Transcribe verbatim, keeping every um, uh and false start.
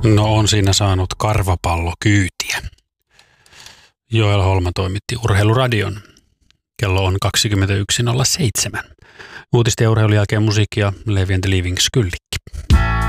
No on siinä saanut karvapallokyytiä. Joel Holma toimitti Urheiluradion. Kello on kaksikymmentäyksi nolla seitsemän. Uutisten ja urheilun jälkeen musiikkia Levi and the Leaving Skyllikki.